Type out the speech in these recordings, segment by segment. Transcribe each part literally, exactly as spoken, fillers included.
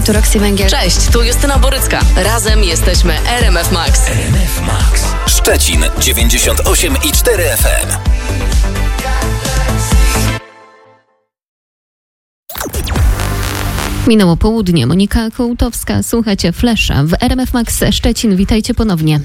tu Roxy Węgiel. Cześć, tu Justyna Borycka. Razem jesteśmy R M F Max. R M F Max. Szczecin dziewięćdziesiąt osiem i cztery F M. Minęło południe. Monika Kołtowska. Słuchacie Flesza w R M F Max Szczecin. Witajcie ponownie.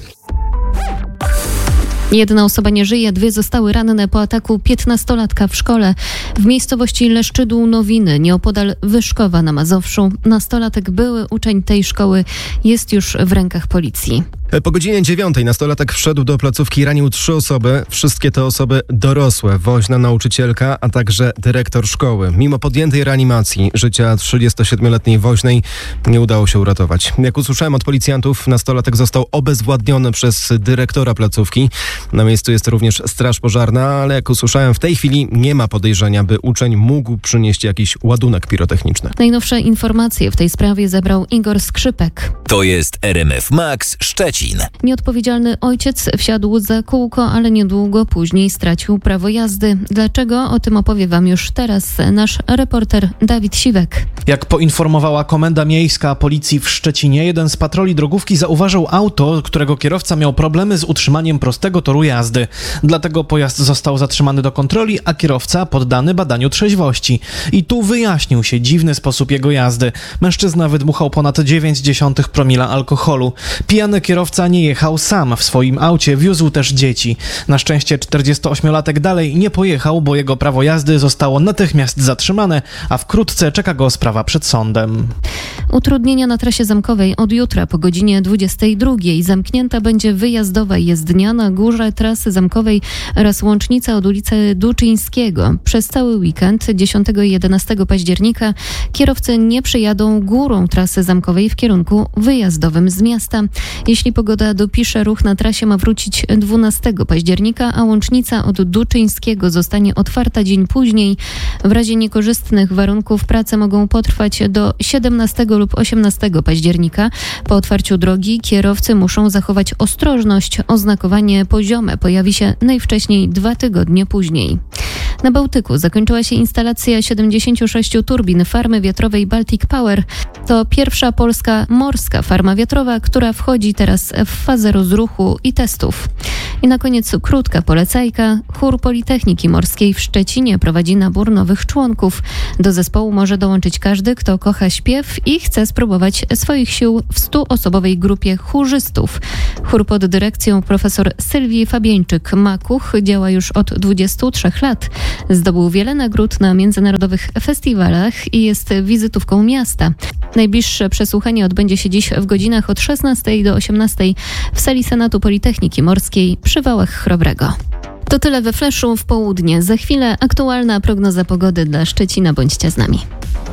Jedna osoba nie żyje, dwie zostały ranne po ataku piętnastolatka w szkole w miejscowości Leszczydół Nowiny, nieopodal Wyszkowa na Mazowszu. Nastolatek, były uczeń tej szkoły, jest już w rękach policji. Po godzinie dziewiątej nastolatek wszedł do placówki i ranił trzy osoby. Wszystkie te osoby dorosłe, woźna nauczycielka, a także dyrektor szkoły. Mimo podjętej reanimacji życia trzydziestosiedmioletniej woźnej nie udało się uratować. Jak usłyszałem od policjantów, nastolatek został obezwładniony przez dyrektora placówki. Na miejscu jest również straż pożarna, ale jak usłyszałem, w tej chwili nie ma podejrzenia, by uczeń mógł przynieść jakiś ładunek pirotechniczny. Najnowsze informacje w tej sprawie zebrał Igor Skrzypek. To jest R M F Max Szczecin. Nieodpowiedzialny ojciec wsiadł za kółko, ale niedługo później stracił prawo jazdy. Dlaczego? O tym opowie wam już teraz nasz reporter Dawid Siwek. Jak poinformowała Komenda Miejska Policji w Szczecinie, jeden z patroli drogówki zauważył auto, którego kierowca miał problemy z utrzymaniem prostego toru jazdy. Dlatego pojazd został zatrzymany do kontroli, a kierowca poddany badaniu trzeźwości. I tu wyjaśnił się dziwny sposób jego jazdy. Mężczyzna wydmuchał ponad dziewięć dziesiątych promila alkoholu. Pijany kierowca nie jechał sam. W swoim aucie wiózł też dzieci. Na szczęście czterdziestoośmiolatek dalej nie pojechał, bo jego prawo jazdy zostało natychmiast zatrzymane, a wkrótce czeka go sprawa przed sądem. Utrudnienia na trasie zamkowej od jutra po godzinie dwudziestej drugiej. Zamknięta będzie wyjazdowa jezdnia na górze trasy zamkowej oraz łącznica od ulicy Duczyńskiego. Przez cały weekend dziesiątego i jedenastego października kierowcy nie przejadą górą trasy zamkowej w kierunku wyjazdowym z miasta. Jeśli pogoda dopisze, ruch na trasie ma wrócić dwunastego października, a łącznica od Duczyńskiego zostanie otwarta dzień później. W razie niekorzystnych warunków prace mogą potrwać do siedemnastego lub osiemnastego października. Po otwarciu drogi kierowcy muszą zachować ostrożność. Oznakowanie poziome pojawi się najwcześniej dwa tygodnie później. Na Bałtyku zakończyła się instalacja siedemdziesięciu sześciu turbin farmy wiatrowej Baltic Power. To pierwsza polska morska farma wiatrowa, która wchodzi teraz w fazę rozruchu i testów. I na koniec krótka polecajka. Chór Politechniki Morskiej w Szczecinie prowadzi nabór nowych członków. Do zespołu może dołączyć każdy, kto kocha śpiew i chce spróbować swoich sił w stuosobowej grupie chórzystów. Chór pod dyrekcją profesor Sylwii Fabieńczyk-Makuch działa już od dwudziestu trzech lat. Zdobył wiele nagród na międzynarodowych festiwalach i jest wizytówką miasta. Najbliższe przesłuchanie odbędzie się dziś w godzinach od szesnastej do osiemnastej w sali Senatu Politechniki Morskiej przy Wałach Chrobrego. To tyle we Fleszu w południe. Za chwilę aktualna prognoza pogody dla Szczecina. Bądźcie z nami.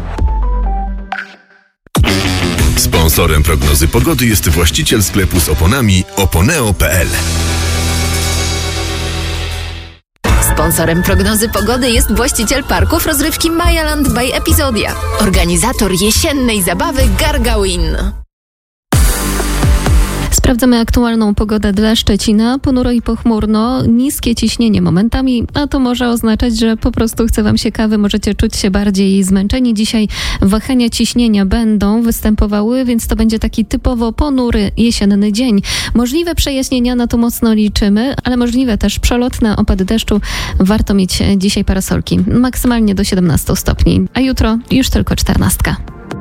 Sponsorem prognozy pogody jest właściciel sklepu z oponami oponeo kropka p l. Sponsorem prognozy pogody jest właściciel parków rozrywki Mayaland by Epizodia. Organizator jesiennej zabawy Gargawin. Sprawdzamy aktualną pogodę dla Szczecina. Ponuro i pochmurno, niskie ciśnienie momentami, a to może oznaczać, że po prostu chce wam się kawy, możecie czuć się bardziej zmęczeni. Dzisiaj wahania ciśnienia będą występowały, więc to będzie taki typowo ponury jesienny dzień. Możliwe przejaśnienia, na to mocno liczymy, ale możliwe też przelotne opady deszczu. Warto mieć dzisiaj parasolki, maksymalnie do siedemnastu stopni, a jutro już tylko czternastka.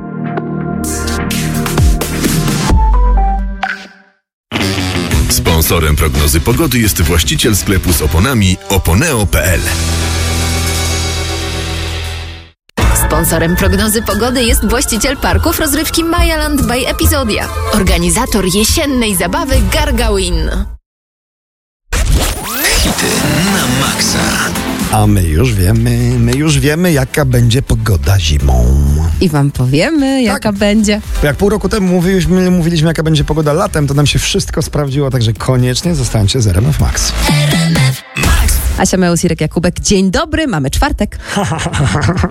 Sponsorem prognozy pogody jest właściciel sklepu z oponami oponeo kropka p l. Sponsorem prognozy pogody jest właściciel parków rozrywki Mayaland by Epizodia. Organizator jesiennej zabawy Gargawin. Hity na maksa. A my już wiemy, my już wiemy, jaka będzie pogoda zimą. I wam powiemy, jaka Tak. będzie. Jak pół roku temu mówiliśmy, mówiliśmy, jaka będzie pogoda latem, to nam się wszystko sprawdziło, także koniecznie zostańcie z R M F Max. Asia Meus, Irek Jakubek, dzień dobry, mamy czwartek.